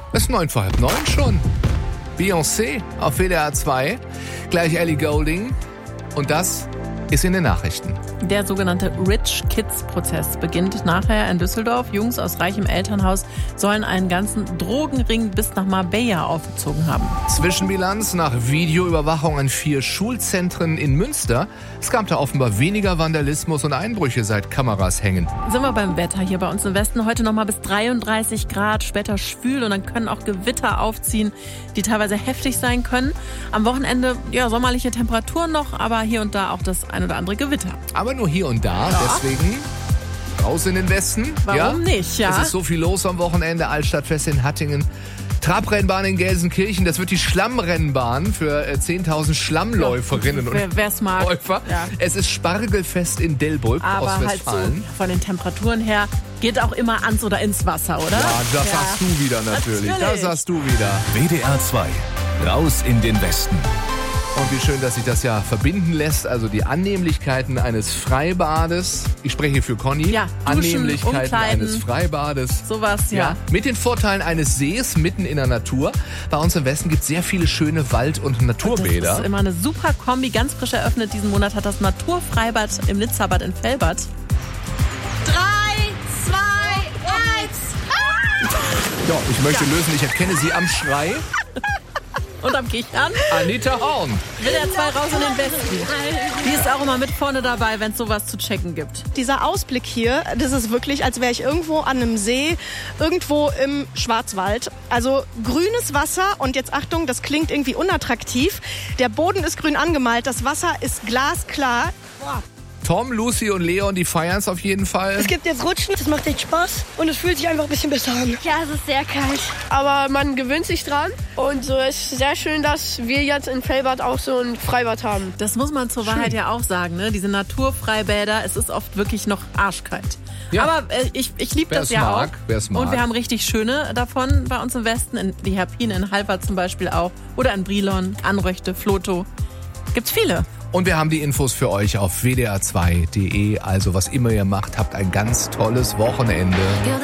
Es ist 8:45 schon. Beyoncé auf WDR 2. Gleich Ellie Goulding. Und das ist in den Nachrichten. Der sogenannte Rich Kids Prozess beginnt nachher in Düsseldorf. Jungs aus reichem Elternhaus sollen einen ganzen Drogenring bis nach Marbella aufgezogen haben. Zwischenbilanz nach Videoüberwachung an 4 Schulzentren in Münster. Es gab da offenbar weniger Vandalismus und Einbrüche, seit Kameras hängen. Sind wir beim Wetter hier bei uns im Westen. Heute nochmal bis 33 Grad, später schwül und dann können auch Gewitter aufziehen, die teilweise heftig sein können. Am Wochenende sommerliche Temperaturen noch, aber hier und da auch das ein oder andere Gewitter. Aber nur hier und da, deswegen raus in den Westen. Warum nicht, ja? Es ist so viel los am Wochenende. Altstadtfest in Hattingen, Trabrennbahn in Gelsenkirchen. Das wird die Schlammrennbahn für 10.000 Schlammläuferinnen und wer's mag. Läufer. Ja. Es ist Spargelfest in Delbrück aus Westfalen. Halt so von den Temperaturen her geht auch immer ans oder ins Wasser, oder? Ja, das sagst du wieder natürlich. Das sagst du wieder. WDR 2, raus in den Westen. Und wie schön, dass sich das ja verbinden lässt. Also die Annehmlichkeiten eines Freibades. Ich spreche für Conny. Ja, duschen, Annehmlichkeiten umkleiden. eines Freibades. Sowas, ja. Mit den Vorteilen eines Sees mitten in der Natur. Bei uns im Westen gibt es sehr viele schöne Wald- und Naturbäder. Das ist immer eine super Kombi. Ganz frisch eröffnet diesen Monat hat das Naturfreibad im Nitzabad in Velbert. 3, 2, 1. So, ich möchte lösen. Ich erkenne sie am Schrei. Und am Kichern. Anita Horn. WDR 2 raus in den Westen. Die ist auch immer mit vorne dabei, wenn es sowas zu checken gibt. Dieser Ausblick hier, das ist wirklich, als wäre ich irgendwo an einem See, irgendwo im Schwarzwald. Also grünes Wasser und jetzt Achtung, das klingt irgendwie unattraktiv. Der Boden ist grün angemalt, das Wasser ist glasklar. Boah. Tom, Lucy und Leon, die feiern es auf jeden Fall. Es gibt jetzt Rutschen, das macht echt Spaß und es fühlt sich einfach ein bisschen besser an. Ja, es ist sehr kalt. Aber man gewöhnt sich dran und so ist sehr schön, dass wir jetzt in Velbert auch so ein Freibad haben. Das muss man zur Wahrheit ja auch sagen, ne? Diese Naturfreibäder, es ist oft wirklich noch arschkalt. Ja. Aber ich liebe das ja auch. Wer's mag. Und wir haben richtig schöne davon bei uns im Westen. Die Herpine in Halbert zum Beispiel auch. Oder in Brilon, Anröchte, Floto. Gibt's viele. Und wir haben die Infos für euch auf wdr2.de. Also was immer ihr macht, habt ein ganz tolles Wochenende.